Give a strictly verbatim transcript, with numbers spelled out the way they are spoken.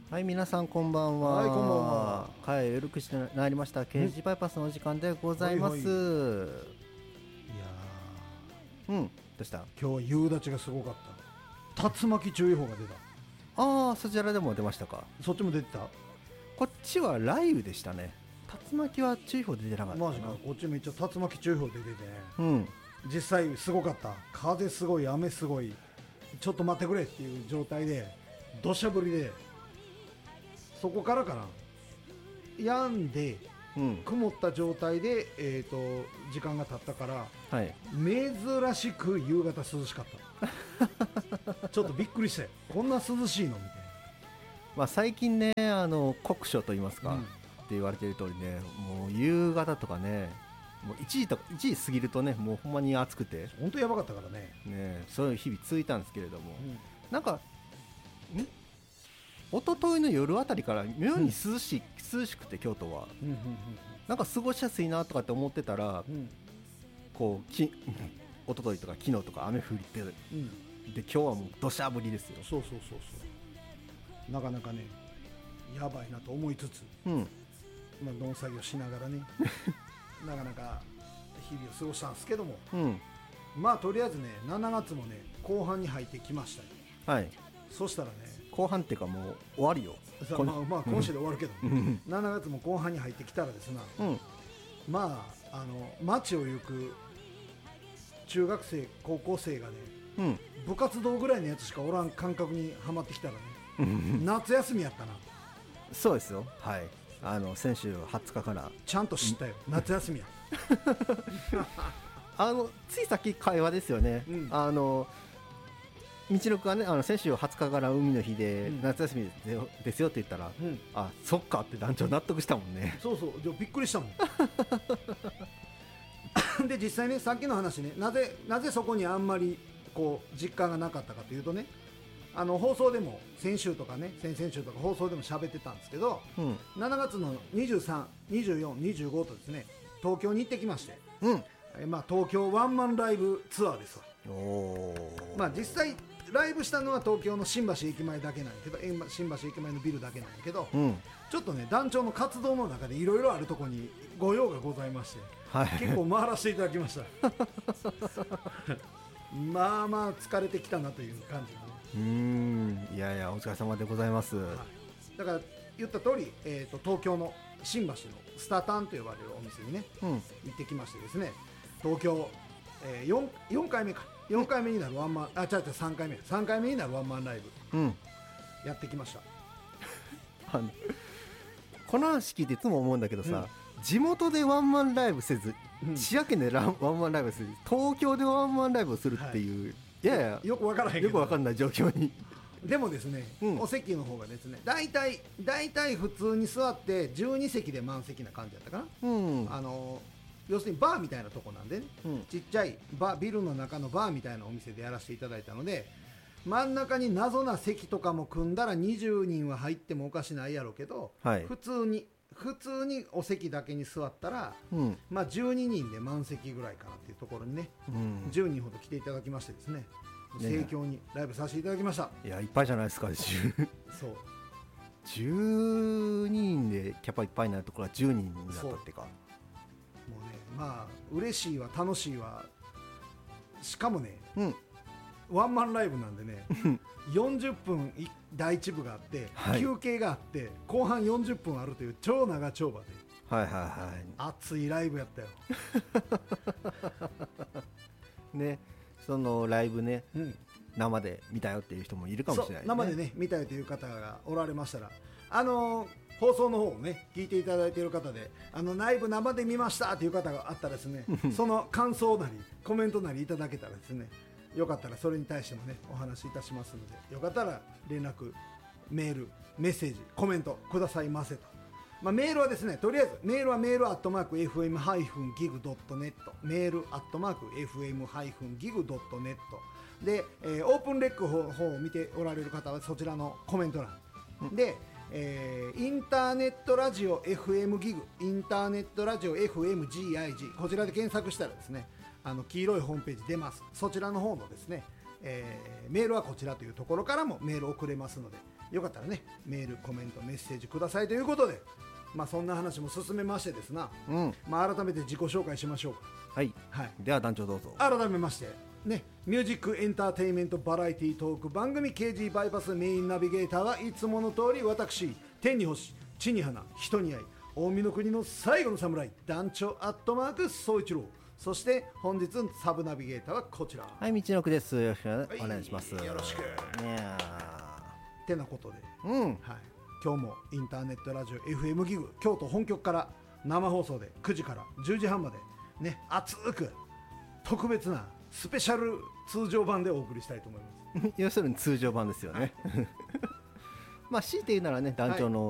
はい、皆さんこんばんは。 はい、こんばんは。 はい、よろくしてなりましたケージバイパスのお時間でございます。 はいはい、いやうん、どうした？ 今日は夕立がすごかった。竜巻注意報が出た。 ああ、そちらでも出ましたか？ そっちも出てた？ こっちは雷雨でしたね。竜巻は注意報出てなかった。 マジか。こっちめっちゃ竜巻注意報出ててね、 うん、 実際すごかった。風すごい、雨すごい、ちょっと待ってくれっていう状態で土砂降りで、そこからかな、止んで、 うん、 曇った状態で、えー、と時間が経ったから、 はい、 珍しく夕方涼しかったちょっとびっくりしたよ。こんな涼しいのみたいな。 まあ、最近ね、あの酷暑と言いますか、 うん、 って言われている通りね、もう夕方とかね、もういちじとかいちじ過ぎるとね、もうほんまに暑くて本当やばかったからね。 ね、そういう日々続いたんですけれども、 うん、 なんかん一昨日の夜あたりから妙に涼しい、うん、涼しくて京都は、うんうんうん、なんか過ごしやすいなとかって思ってたら、うん、こうき一昨日とか昨日とか雨降って、うん、で今日はもう土砂降りですよ。 そうそうそうそう、なかなかねやばいなと思いつつ、うん、まあ、農作業しながらねなかなか日々を過ごしたんですけども、うん、まあとりあえずねしちがつもね後半に入ってきましたよ。 はい。 そしたらね、 後半っていうかもう終わるよ。 まあ、まあ今週で終わるけど、うん、しちがつも後半に入ってきたらですな、うん、まああの街を行く中学生高校生がね、うん、部活動ぐらいのやつしかおらん感覚にはまってきたらね夏休みやったな。 そうですよ。はい。あの先週はつかからちゃんと知ったよ、夏休みやあのついさっき会話ですよね、うん、あの道のくがね、あの先週はつかから海の日で、うん、夏休みですよって言ったら、うん、あ、そっかって団長納得したもんね。 そうそう、じゃびっくりしたもんで実際ね、さっきの話ね、なぜ、なぜそこにあんまりこう実感がなかったかというとね、あの放送でも先週とかね、先々週とか放送でも喋ってたんですけど、うん、しちがつのにじゅうさん、にじゅうよん、にじゅうごとですね、東京に行ってきまして、うん、えまあ、東京ワンマンライブツアーですわ。お、まあ、実際ライブしたのは東京の新橋駅前だけなんやけど、新橋駅前のビルだけなんやけど、うん、ちょっとね団長の活動の中でいろいろあるところにご用がございまして、はい、結構回らせていただきましたまあまあ疲れてきたなという感じがね。 うーん、いやいやお疲れ様でございます、はい、 だから言った通り、えーと、東京の新橋のスタタンと呼ばれるお店にね、うん、行ってきましてですね、東京、えー、4, よんかいめかよんかいめになるワンマン、あ、違う違うさんかいめさんかいめになるワンマンライブ、うん、やってきましたあのこの話聞いていつも思うんだけどさ、うん、地元でワンマンライブせず、うん、千葉県でワンマンライブせず東京でワンマンライブをするっていう、はい、いやいやよくわからへんけどよくわかんない状況にでもですね、うん、お席の方がですね、だいたいだいたい普通に座ってじゅうにせきで満席な感じだったかな、うん、あの要するにバーみたいなとこなんでね、うん、ちっちゃいバビルの中のバーみたいなお店でやらせていただいたので、真ん中に謎な席とかも組んだらにじゅうにんは入ってもおかしないやろうけど、はい、普通に普通にお席だけに座ったら、うん、まあじゅうににんで満席ぐらいかなっていうところにね、うん、じゅうにんほど来ていただきましてですね、盛況にライブさせていただきました。 いやいっぱいじゃないですか。そうじゅうにんでキャパいっぱいになるところはじゅうにんになったってか、 もうね、まあ嬉しいわ楽しいわ、しかもね、うん、ワンマンライブなんでねよんじゅっぷんだいいち部があって、はい、休憩があって後半よんじゅっぷんあるという超長丁場で、はいはいはい、熱いライブやったよね、そのライブね、うん、生で見たよっていう人もいるかもしれない、ね、 生でね見たよという方がおられましたら、あのー、放送の方をね聞いていただいている方で、あのライブ生で見ましたという方があったらですねその感想なりコメントなりいただけたらですね、よかったらそれに対してもねお話しいたしますので、よかったら連絡メールメッセージコメントくださいませと。まあ、メールはですね、とりあえずメールはメールアットマーク エフエムハイフンギグドットネット、 メールアットマーク エフエムハイフンギグドットネット で、えー、オープンレックの方を見ておられる方はそちらのコメント欄、うん、で、えー、インターネットラジオ エフエム ギグ、インターネットラジオ エフエムジーアイジー、 こちらで検索したらですね、あの黄色いホームページ出ます。そちらの方のですね、 えー、メールはこちらというところからもメール送れますので、よかったらねメールコメントメッセージくださいということで、まあそんな話も進めましてですな、 うん、 まあ改めて自己紹介しましょうか。 はい、はい、では団長どうぞ。 改めましてね、ミュージックエンターテインメントバラエティトーク番組 ケージー バイパスメインナビゲーターはいつもの通り私、天に星地に花人に愛近江の国の最後の侍団長アットマーク総一郎、そして本日のサブナビゲーターはこちら、 はい、道のくです。よろしくお願いします。 はい、よろしくねてなことで、 うん、 はい、今日もインターネットラジオ エフエム ギグ京都本局から生放送でくじからじゅうじはんまでね、熱く特別なスペシャル通常版でお送りしたいと思います。 要するに通常版ですよね。まあ強いて言うならね、団長の